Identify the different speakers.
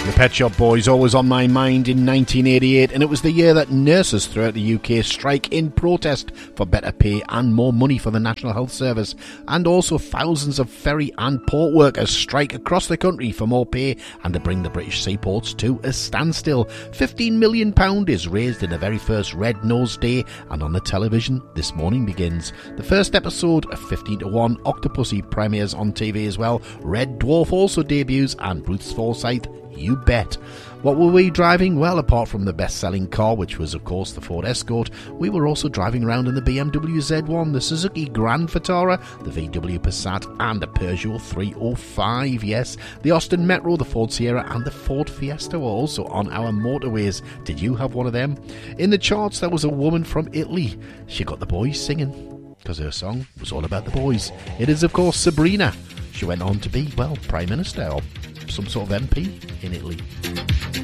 Speaker 1: The Pet Shop Boys, always on my mind in 1988, and it was the year that nurses throughout the UK strike in protest for better pay and more money for the National Health Service, and also thousands of ferry and port workers strike across the country for more pay and to bring the British seaports to a standstill. £15 million is raised in the very first Red Nose Day, and on the television this morning begins. The first episode of 15 to 1 Octopussy premieres on TV as well. Red Dwarf also debuts, and Bruce Forsyth, you bet. What were we driving? Well, apart from the best-selling car, which was, of course, the Ford Escort, we were also driving around in the BMW Z1, the Suzuki Grand Vitara, the VW Passat, and the Peugeot 305. Yes, the Austin Metro, the Ford Sierra, and the Ford Fiesta were also on our motorways. Did you have one of them? In the charts, there was a woman from Italy. She got the boys singing, because her song was all about the boys. It is, of course, Sabrina. She went on to be, well, Prime Minister or some sort of MP in Italy.